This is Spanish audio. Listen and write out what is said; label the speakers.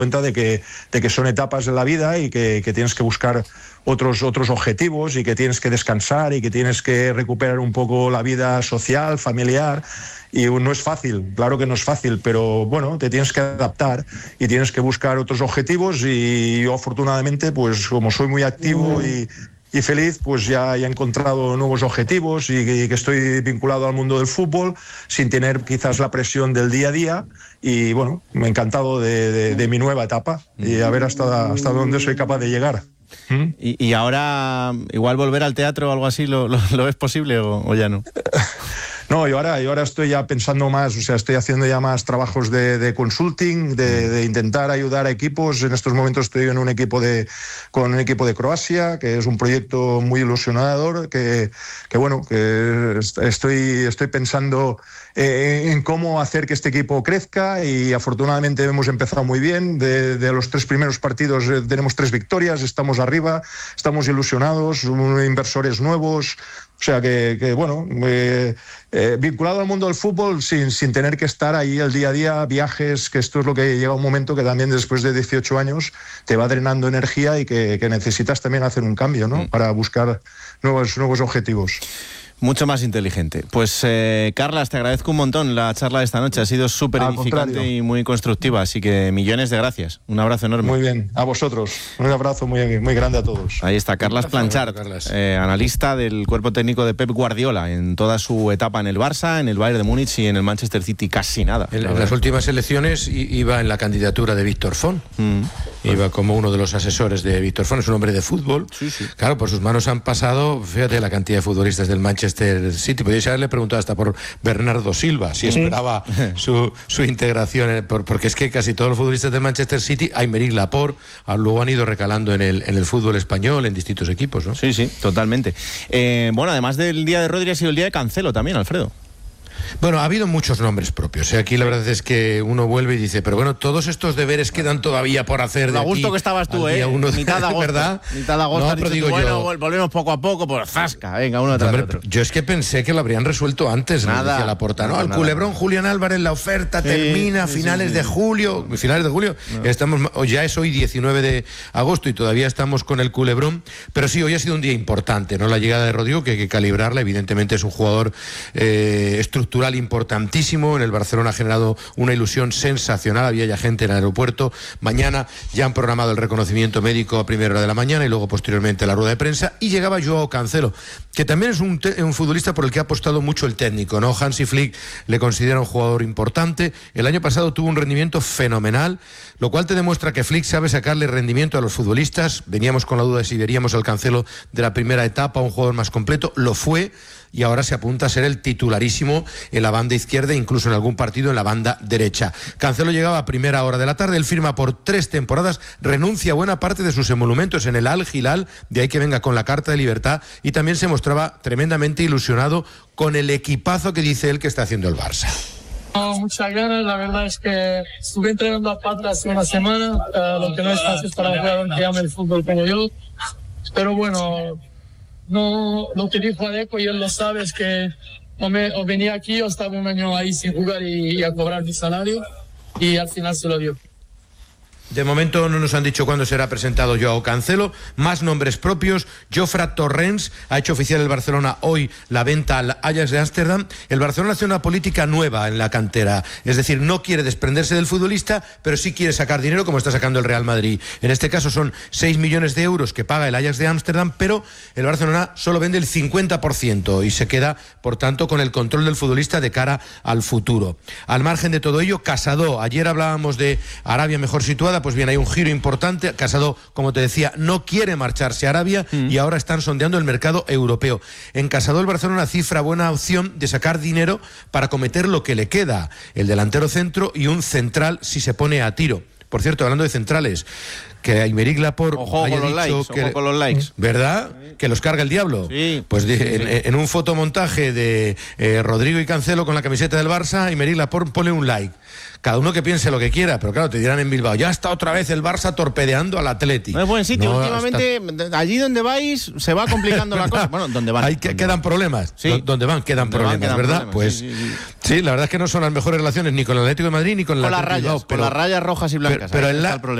Speaker 1: cuenta de que son etapas de la vida y que tienes que buscar otros objetivos y que tienes que descansar y que tienes que recuperar un poco la vida social, familiar. Y no es fácil, claro que no es fácil, pero bueno, te tienes que adaptar y tienes que buscar otros objetivos, y yo afortunadamente, pues como soy muy activo y feliz, pues ya he encontrado nuevos objetivos y que estoy vinculado al mundo del fútbol sin tener quizás la presión del día a día, y bueno, me he encantado de mi nueva etapa y a ver hasta dónde soy capaz de llegar.
Speaker 2: ¿Y ahora igual volver al teatro o algo así lo es posible o ya no?
Speaker 1: No, yo ahora estoy ya pensando más, o sea, estoy haciendo ya más trabajos de consulting, de intentar ayudar a equipos. En estos momentos estoy con un equipo de Croacia, que es un proyecto muy ilusionador, que estoy pensando en cómo hacer que este equipo crezca, y afortunadamente hemos empezado muy bien. De los 3 primeros partidos tenemos 3 victorias, estamos arriba, estamos ilusionados, inversores nuevos. O sea que bueno, vinculado al mundo del fútbol sin tener que estar ahí el día a día, viajes, que esto es lo que llega un momento que también después de 18 años te va drenando energía y que necesitas también hacer un cambio, ¿no? Para buscar nuevos objetivos.
Speaker 2: Mucho más inteligente. Pues Carlas, te agradezco un montón la charla de esta noche. Ha sido súper edificante y muy constructiva, así que millones de gracias. Un abrazo enorme.
Speaker 1: Muy bien, a vosotros. Un abrazo muy grande a todos.
Speaker 2: Ahí está Carlas Planchart, analista del cuerpo técnico de Pep Guardiola en toda su etapa en el Barça, en el Bayern de Múnich y en el Manchester City. Casi nada.
Speaker 3: En las últimas elecciones iba en la candidatura de Víctor Font. Iba como uno de los asesores de Víctor Font. Es un hombre de fútbol.
Speaker 2: Sí.
Speaker 3: Claro, por sus manos han pasado, fíjate, la cantidad de futbolistas del Manchester City. Podríais haberle preguntado hasta por Bernardo Silva, si esperaba su integración, porque es que casi todos los futbolistas del Manchester City, Aymeric Laporte, luego han ido recalando en el fútbol español, en distintos equipos, ¿no?
Speaker 2: Sí, totalmente. Bueno, además del día de Rodri, ha sido el día de Cancelo también, Alfredo.
Speaker 3: Bueno, ha habido muchos nombres propios. Aquí la verdad es que uno vuelve y dice, pero bueno, todos estos deberes quedan todavía por hacer.
Speaker 2: A gusto que estabas tú, mitad de agosto,
Speaker 3: ¿verdad?
Speaker 2: Mitad de agosto.
Speaker 3: No, pero digo
Speaker 2: bueno, volvemos poco a poco, pues zasca, venga, uno tras otro.
Speaker 3: Yo es que pensé que lo habrían resuelto antes,
Speaker 2: nada,
Speaker 3: decía Laporta, ¿no? Al Culebrón, Julián Álvarez, la oferta termina a finales de julio. Finales de julio. No. Ya es hoy 19 de agosto y todavía estamos con el Culebrón. Pero sí, hoy ha sido un día importante, ¿no? La llegada de Rodrigo, que hay que calibrarla. Evidentemente es un jugador estructural importantísimo. En el Barcelona ha generado una ilusión sensacional. Había ya gente en el aeropuerto. Mañana ya han programado el reconocimiento médico a primera hora de la mañana y luego posteriormente la rueda de prensa. Y llegaba Joao Cancelo, que también es un futbolista por el que ha apostado mucho el técnico, ¿no? Hansi Flick le considera un jugador importante. El año pasado tuvo un rendimiento fenomenal, lo cual te demuestra que Flick sabe sacarle rendimiento a los futbolistas. Veníamos con la duda de si veríamos al Cancelo de la primera etapa, un jugador más completo. Lo fue. Y ahora se apunta a ser el titularísimo en la banda izquierda, incluso en algún partido en la banda derecha. Cancelo llegaba a primera hora de la tarde, él firma por 3 temporadas, renuncia a buena parte de sus emolumentos en el Al Hilal, de ahí que venga con la carta de libertad, y también se mostraba tremendamente ilusionado con el equipazo que dice él que está haciendo el Barça.
Speaker 4: Muchas ganas, la verdad es que estuve entrenando a pata hace una semana, lo que no es fácil para un jugador que ama el fútbol como yo, pero bueno, no, lo que dijo Adeco, y él lo sabe, es que o venía aquí o estaba un año ahí sin jugar y a cobrar mi salario, y al final se lo dio.
Speaker 3: De momento no nos han dicho cuándo será presentado Joao Cancelo. Más nombres propios. Jofra Torrens ha hecho oficial el Barcelona hoy la venta al Ajax de Ámsterdam. El Barcelona hace una política nueva en la cantera. Es decir, no quiere desprenderse del futbolista, pero sí quiere sacar dinero como está sacando el Real Madrid. En este caso son 6 millones de euros que paga el Ajax de Ámsterdam, pero el Barcelona solo vende el 50% y se queda, por tanto, con el control del futbolista de cara al futuro. Al margen de todo ello, Casado. Ayer hablábamos de Arabia mejor situada. Pues bien, hay un giro importante. Casado, como te decía, no quiere marcharse a Arabia y ahora están sondeando el mercado europeo. En Casado el Barcelona cifra buena opción de sacar dinero para cometer lo que le queda, el delantero centro y un central si se pone a tiro. Por cierto, hablando de centrales, que Aymeric Laporte haya dicho que
Speaker 2: con los likes,
Speaker 3: ¿verdad? Que los carga el diablo.
Speaker 2: Sí,
Speaker 3: pues en un fotomontaje de Rodrigo y Cancelo con la camiseta del Barça, Aymeric Laporte pone un like. cada uno que piense lo que quiera, pero claro, te dirán en Bilbao, ya está otra vez el Barça torpedeando al Atleti.
Speaker 2: No es buen sitio, últimamente, allí donde vais se va complicando la cosa. Bueno, donde van.
Speaker 3: Quedan problemas.
Speaker 2: Sí.
Speaker 3: Donde van, quedan problemas, ¿verdad? Pues sí, la verdad es que no son las mejores relaciones ni con el Atlético de Madrid ni con el Atlético de Bilbao.
Speaker 2: Con las rayas rojas y blancas.
Speaker 3: Pero
Speaker 2: el problema.